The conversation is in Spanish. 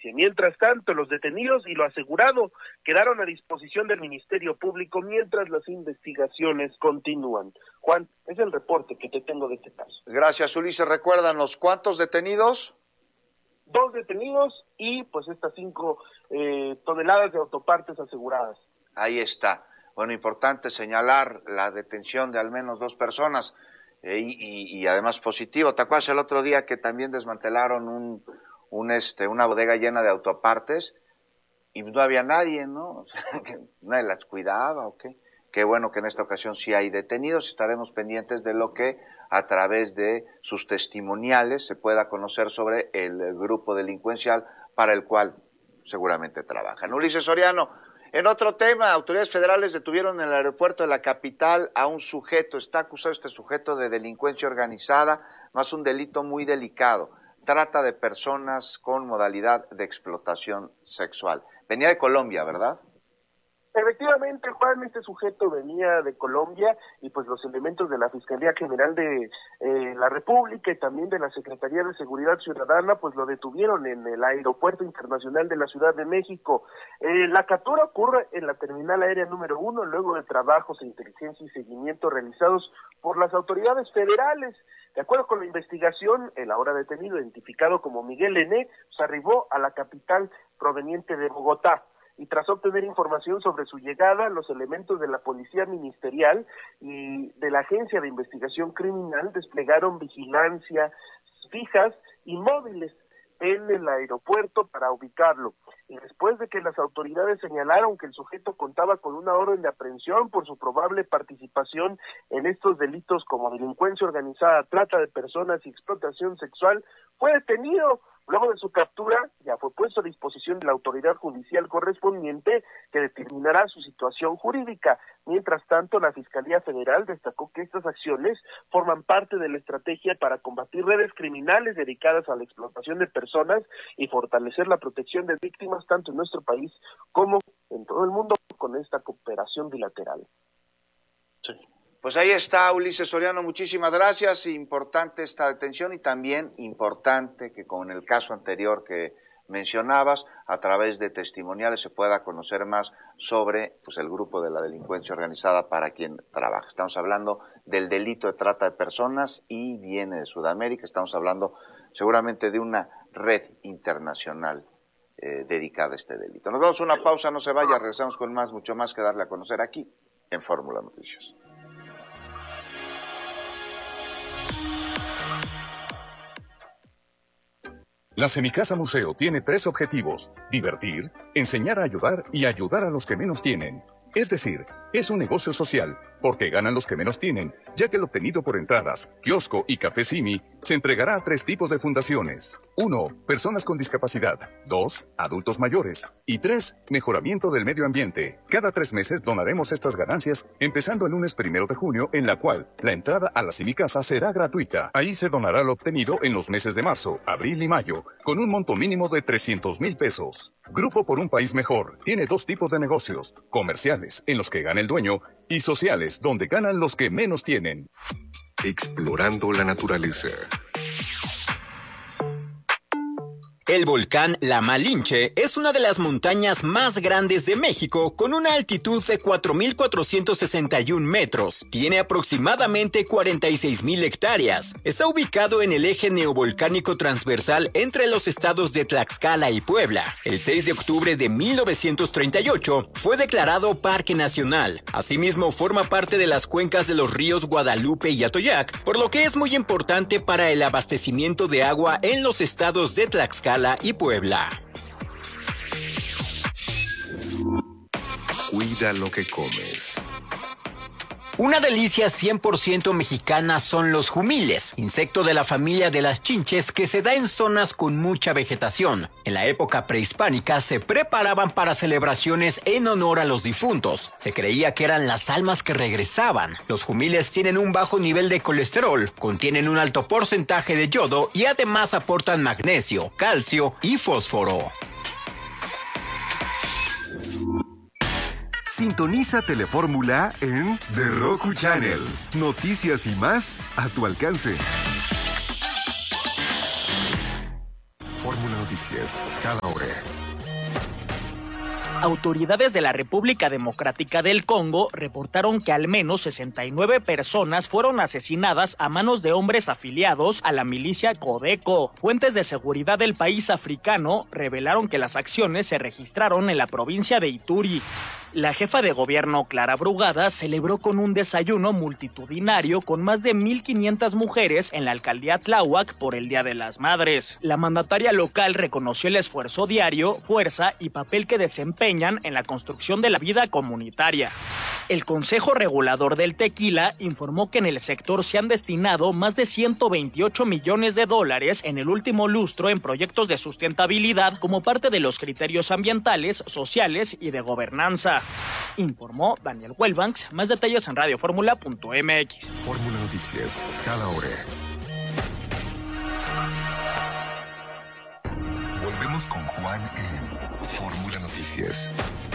delincuencia. Mientras tanto, los detenidos y lo asegurado quedaron a disposición del Ministerio Público mientras las investigaciones continúan. Juan, es el reporte que te tengo de este caso. Gracias, Ulises. Recuérdanos, ¿cuántos detenidos? 2 detenidos y pues estas 5 toneladas de autopartes aseguradas. Ahí está. Bueno, importante señalar la detención de al menos 2 personas y además positivo. ¿Te acuerdas el otro día que también desmantelaron una bodega llena de autopartes y no había nadie, ¿no? O sea, que nadie las cuidaba o qué. Qué bueno que en esta ocasión sí hay detenidos. Estaremos pendientes de lo que a través de sus testimoniales se pueda conocer sobre el grupo delincuencial para el cual seguramente trabajan. Ulises Soriano, en otro tema, autoridades federales detuvieron en el aeropuerto de la capital a un sujeto. Está acusado este sujeto de delincuencia organizada, más un delito muy delicado. Trata de personas con modalidad de explotación sexual. Venía de Colombia, ¿verdad? Efectivamente, Juan, este sujeto venía de Colombia y pues los elementos de la Fiscalía General de la República y también de la Secretaría de Seguridad Ciudadana pues lo detuvieron en el Aeropuerto Internacional de la Ciudad de México. La captura ocurre en la terminal aérea número 1 luego de trabajos de inteligencia y seguimiento realizados por las autoridades federales. De acuerdo con la investigación, el ahora detenido, identificado como Miguel N., se arribó a la capital proveniente de Bogotá. Y tras obtener información sobre su llegada, los elementos de la Policía Ministerial y de la Agencia de Investigación Criminal desplegaron vigilancias fijas y móviles en el aeropuerto para ubicarlo. Y después de que las autoridades señalaron que el sujeto contaba con una orden de aprehensión por su probable participación en estos delitos como delincuencia organizada, trata de personas y explotación sexual, fue detenido. Luego de su captura, ya fue puesto a disposición de la autoridad judicial correspondiente que determinará su situación jurídica. Mientras tanto, la Fiscalía Federal destacó que estas acciones forman parte de la estrategia para combatir redes criminales dedicadas a la explotación de personas y fortalecer la protección de víctimas tanto en nuestro país como en todo el mundo con esta cooperación bilateral. Sí. Pues ahí está, Ulises Soriano, muchísimas gracias. Importante esta detención y también importante que con el caso anterior que mencionabas, a través de testimoniales se pueda conocer más sobre pues, el grupo de la delincuencia organizada para quien trabaja. Estamos hablando del delito de trata de personas y viene de Sudamérica. Estamos hablando seguramente de una red internacional dedicada a este delito. Nos vamos a una pausa, no se vaya, regresamos con mucho más que darle a conocer aquí en Fórmula Noticias. La Semicasa Museo tiene 3 objetivos: divertir, enseñar a ayudar y ayudar a los que menos tienen. Es decir, es un negocio social, porque ganan los que menos tienen, ya que el obtenido por entradas, kiosco y café Simi se entregará a 3 tipos de fundaciones. 1. Personas con discapacidad. 2. Adultos mayores. Y 3. Mejoramiento del medio ambiente. Cada 3 meses donaremos estas ganancias, empezando el lunes 1 de junio, en la cual la entrada a la Semicasa será gratuita. Ahí se donará lo obtenido en los meses de marzo, abril y mayo, con un monto mínimo de 300,000 pesos. Grupo por un País Mejor tiene 2 tipos de negocios: comerciales, en los que gana el dueño, y sociales, donde ganan los que menos tienen. Explorando la naturaleza. El volcán La Malinche es una de las montañas más grandes de México, con una altitud de 4,461 metros. Tiene aproximadamente 46,000 hectáreas. Está ubicado en el eje neovolcánico transversal entre los estados de Tlaxcala y Puebla. El 6 de octubre de 1938 fue declarado Parque Nacional. Asimismo, forma parte de las cuencas de los ríos Guadalupe y Atoyac, por lo que es muy importante para el abastecimiento de agua en los estados de Tlaxcala y Puebla. Cuida lo que comes. Una delicia 100% mexicana son los jumiles, insecto de la familia de las chinches que se da en zonas con mucha vegetación. En la época prehispánica se preparaban para celebraciones en honor a los difuntos. Se creía que eran las almas que regresaban. Los jumiles tienen un bajo nivel de colesterol, contienen un alto porcentaje de yodo y además aportan magnesio, calcio y fósforo. Sintoniza Telefórmula en The Roku Channel. Noticias y más a tu alcance. Fórmula Noticias. Noticias, cada hora. Autoridades de la República Democrática del Congo reportaron que al menos 69 personas fueron asesinadas a manos de hombres afiliados a la milicia Codeco. Fuentes de seguridad del país africano revelaron que las acciones se registraron en la provincia de Ituri. La jefa de gobierno, Clara Brugada, celebró con un desayuno multitudinario con más de 1,500 mujeres en la alcaldía Tláhuac por el Día de las Madres. La mandataria local reconoció el esfuerzo diario, fuerza y papel que desempeñan en la construcción de la vida comunitaria. El Consejo Regulador del Tequila informó que en el sector se han destinado más de 128 millones de dólares en el último lustro en proyectos de sustentabilidad como parte de los criterios ambientales, sociales y de gobernanza. Informó Daniel Wellbanks. Más detalles en radioformula.mx. Fórmula Noticias, cada hora. Volvemos con Juan en Fórmula Noticias.